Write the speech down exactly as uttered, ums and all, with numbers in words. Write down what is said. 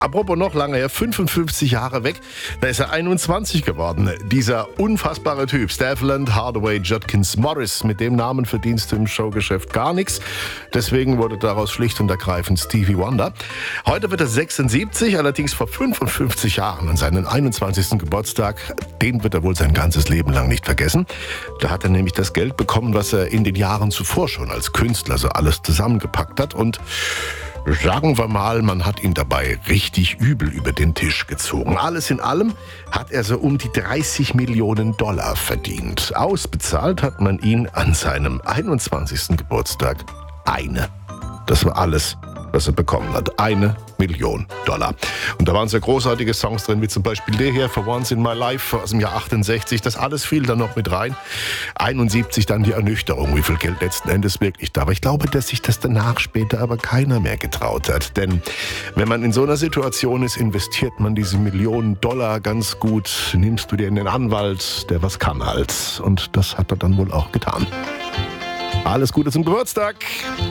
Apropos noch lange her, fünfundfünfzig Jahre weg, da ist er einundzwanzig geworden. Dieser unfassbare Typ, Steffland Hardaway Judkins Morris, mit dem Namen verdienst du im Showgeschäft gar nichts. Deswegen wurde daraus schlicht und ergreifend Stevie Wonder. Heute wird er sechsundsiebzig, allerdings vor fünfundfünfzig Jahren, an seinen einundzwanzigsten Geburtstag. Den wird er wohl sein ganzes Leben lang nicht vergessen. Da hat er nämlich das Geld bekommen, was er in den Jahren zuvor schon als Künstler so alles zusammengepackt hat. Und sagen wir mal, man hat ihn dabei richtig übel über den Tisch gezogen. Alles in allem hat er so um die dreißig Millionen Dollar verdient. Ausbezahlt hat man ihn an seinem einundzwanzigsten Geburtstag eine. Das war alles, was er bekommen hat. Eine Million Dollar. Und da waren sehr großartige Songs drin, wie zum Beispiel der hier, For Once in My Life aus dem Jahr achtundsechzig. Das alles fiel dann noch mit rein. einundsiebzig dann die Ernüchterung, wie viel Geld letzten Endes wirklich da war. Ich glaube, dass sich das danach später aber keiner mehr getraut hat. Denn wenn man in so einer Situation ist, investiert man diese Millionen Dollar ganz gut. Nimmst du dir einen Anwalt, der was kann halt. Und das hat er dann wohl auch getan. Alles Gute zum Geburtstag.